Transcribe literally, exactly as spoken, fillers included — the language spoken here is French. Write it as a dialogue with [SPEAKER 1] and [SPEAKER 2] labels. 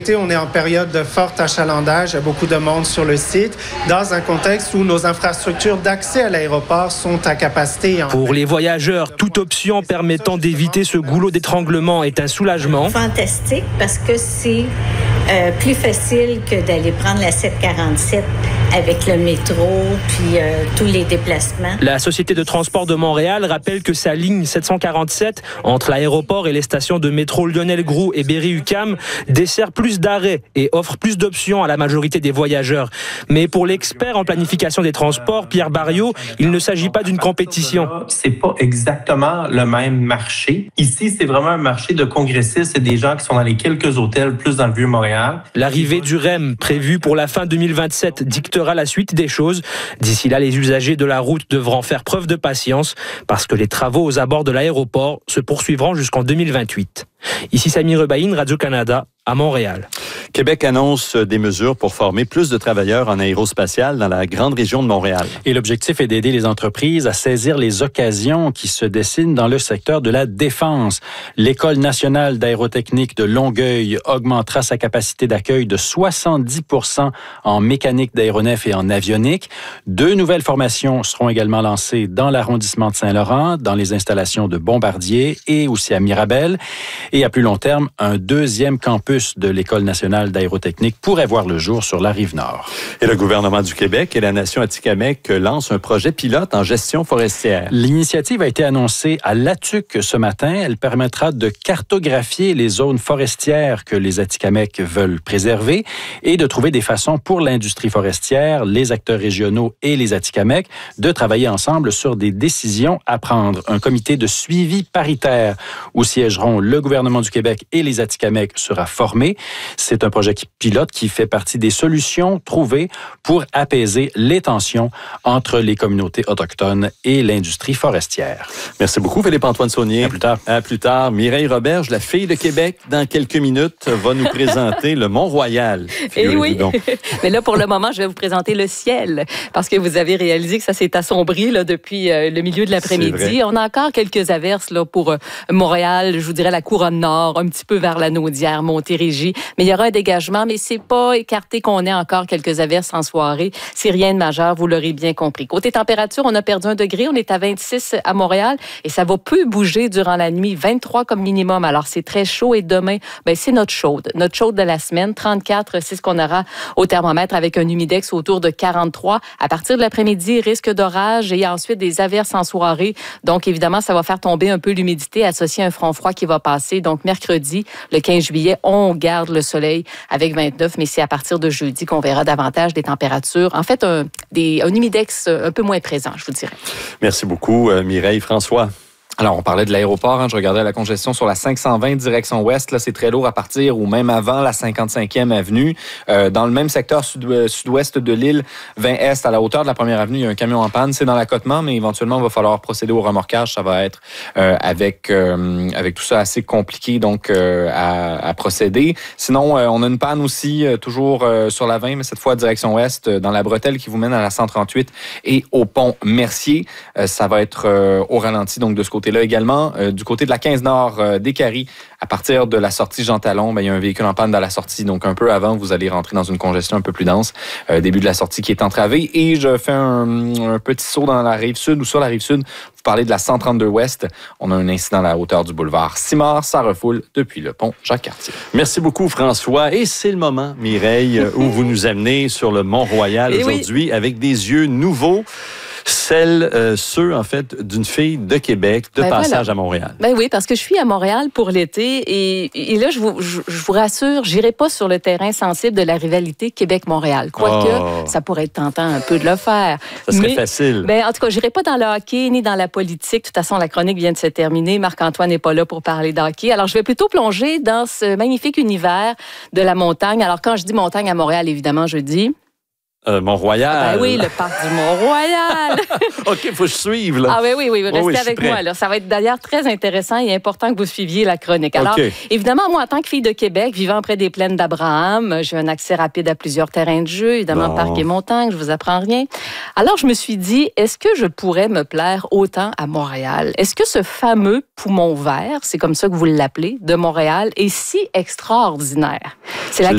[SPEAKER 1] On est en période de fort achalandage, il y a beaucoup de monde sur le site, dans un contexte où nos infrastructures d'accès à l'aéroport sont à capacité.
[SPEAKER 2] Pour les voyageurs, toute option permettant d'éviter ce goulot d'étranglement est un soulagement.
[SPEAKER 3] Fantastique, parce que c'est euh, plus facile que d'aller prendre la sept quarante-sept avec le métro, puis euh, tous les déplacements.
[SPEAKER 2] La Société de transport de Montréal rappelle que sa ligne sept cent quarante-sept, entre l'aéroport et les stations de métro Lionel-Groulx et Berry-UQAM, dessert plus d'arrêts et offre plus d'options à la majorité des voyageurs. Mais pour l'expert en planification des transports, Pierre Barriot, il ne s'agit pas d'une compétition.
[SPEAKER 4] C'est pas exactement le même marché. Ici, c'est vraiment un marché de congressistes et des gens qui sont dans les quelques hôtels, plus dans le Vieux-Montréal.
[SPEAKER 2] L'arrivée du R E M, prévue pour la fin deux mille vingt-sept, dictera la suite des choses. D'ici là, les usagers de la route devront faire preuve de patience parce que les travaux aux abords de l'aéroport se poursuivront jusqu'en deux mille vingt-huit. Ici Sami Rebaïn, Radio-Canada, à Montréal.
[SPEAKER 5] Québec annonce des mesures pour former plus de travailleurs en aérospatial dans la grande région de Montréal.
[SPEAKER 6] Et l'objectif est d'aider les entreprises à saisir les occasions qui se dessinent dans le secteur de la défense. L'École nationale d'aérotechnique de Longueuil augmentera sa capacité d'accueil de soixante-dix pour cent en mécanique d'aéronef et en avionique. Deux nouvelles formations seront également lancées dans l'arrondissement de Saint-Laurent, dans les installations de Bombardier et aussi à Mirabel. Et à plus long terme, un deuxième campus de l'École nationale d'aérotechnique pourrait voir le jour sur la Rive-Nord.
[SPEAKER 5] Et le gouvernement du Québec et la nation Atikamekw lancent un projet pilote en gestion forestière.
[SPEAKER 6] L'initiative a été annoncée à l'Atuc ce matin. Elle permettra de cartographier les zones forestières que les Atikamekw veulent préserver et de trouver des façons pour l'industrie forestière, les acteurs régionaux et les Atikamekw de travailler ensemble sur des décisions à prendre. Un comité de suivi paritaire où siégeront le gouvernement du Québec et les Atikamekw sera formé. C'est un projet qui pilote qui fait partie des solutions trouvées pour apaiser les tensions entre les communautés autochtones et l'industrie forestière.
[SPEAKER 5] Merci beaucoup, Philippe-Antoine Saunier.
[SPEAKER 6] À plus tard.
[SPEAKER 5] À plus tard. Mireille Roberge, la fille de Québec, dans quelques minutes, va nous présenter le Mont-Royal.
[SPEAKER 7] Eh oui. Mais là, pour le moment, je vais vous présenter le ciel, parce que vous avez réalisé que ça s'est assombri là, depuis euh, le milieu de l'après-midi. On a encore quelques averses là, pour euh, Montréal, je vous dirais la couronne nord, un petit peu vers la Naudière, Montérégie. Mais il y aura un dégagement, mais c'est pas écarté qu'on ait encore quelques averses en soirée. C'est rien de majeur, vous l'aurez bien compris. Côté température, on a perdu un degré. On est à vingt-six à Montréal et ça va peu bouger durant la nuit. vingt-trois comme minimum. Alors, c'est très chaud et demain, ben, c'est notre chaude. Notre chaude de la semaine. trente-quatre, c'est ce qu'on aura au thermomètre avec un humidex autour de quarante-trois. À partir de l'après-midi, risque d'orage et ensuite des averses en soirée. Donc, évidemment, ça va faire tomber un peu l'humidité associée à un front froid qui va passer. Donc, mercredi, le quinze juillet, on garde le soleil avec vingt-neuf, mais c'est à partir de jeudi qu'on verra davantage des températures. En fait, un, des, un humidex un peu moins présent, je vous dirais.
[SPEAKER 5] Merci beaucoup, Mireille. François.
[SPEAKER 8] Alors, on parlait de l'aéroport. Hein, je regardais la congestion sur la cinq cent vingt direction ouest. Là, c'est très lourd à partir ou même avant la cinquante-cinquième avenue. Euh, dans le même secteur sud- sud-ouest de l'île, vingt est, à la hauteur de la première avenue, il y a un camion en panne. C'est dans l'accotement, mais éventuellement, il va falloir procéder au remorquage. Ça va être euh, avec euh, avec tout ça assez compliqué donc euh, à, à procéder. Sinon, euh, on a une panne aussi euh, toujours euh, sur la vingt, mais cette fois direction ouest, euh, dans la bretelle qui vous mène à la cent trente-huit et au pont Mercier. Euh, ça va être euh, au ralenti donc de ce côté là également. Euh, du côté de la quinze nord euh, des Caries, à partir de la sortie Jean Talon, ben, il y a un véhicule en panne dans la sortie. Donc, un peu avant, vous allez rentrer dans une congestion un peu plus dense. Euh, début de la sortie qui est entravée. Et je fais un, un petit saut dans la rive sud ou sur la rive sud. Vous parlez de la cent trente-deux ouest. On a un incident à la hauteur du boulevard Simard. Ça refoule depuis le pont Jacques-Cartier.
[SPEAKER 5] Merci beaucoup, François. Et c'est le moment, Mireille, où vous nous amenez sur le Mont-Royal
[SPEAKER 7] Et
[SPEAKER 5] aujourd'hui
[SPEAKER 7] oui.
[SPEAKER 5] avec des yeux nouveaux. Celles, euh, ceux, en fait, d'une fille de Québec, de
[SPEAKER 7] ben
[SPEAKER 5] passage
[SPEAKER 7] voilà.
[SPEAKER 5] à Montréal.
[SPEAKER 7] Ben oui, parce que je suis à Montréal pour l'été et, et là, je vous, je, je vous rassure, j'irai pas sur le terrain sensible de la rivalité Québec-Montréal. Quoique, oh. ça pourrait être tentant un peu de le faire.
[SPEAKER 5] Ça serait
[SPEAKER 7] Mais,
[SPEAKER 5] facile.
[SPEAKER 7] Ben, en tout cas, j'irai pas dans le hockey ni dans la politique. De toute façon, la chronique vient de se terminer. Marc-Antoine n'est pas là pour parler d'hockey. Alors, je vais plutôt plonger dans ce magnifique univers de la montagne. Alors, quand je dis montagne à Montréal, évidemment, je dis...
[SPEAKER 5] Euh, Mont-Royal.
[SPEAKER 7] Ah ben oui, le parc du Mont-Royal.
[SPEAKER 5] OK, il faut que je suive, là.
[SPEAKER 7] Ah ben oui, oui, restez
[SPEAKER 5] oh, oui,
[SPEAKER 7] avec moi. Là. Ça va être d'ailleurs très intéressant et important que vous suiviez la chronique. Alors,
[SPEAKER 5] okay.
[SPEAKER 7] évidemment, moi, en tant que fille de Québec, vivant près des plaines d'Abraham, j'ai un accès rapide à plusieurs terrains de jeu, évidemment, bon. Parc et montagne, je vous apprends rien. Alors, je me suis dit, est-ce que je pourrais me plaire autant à Montréal? Est-ce que ce fameux poumon vert, c'est comme ça que vous l'appelez, de Montréal, est si extraordinaire? C'est la
[SPEAKER 5] je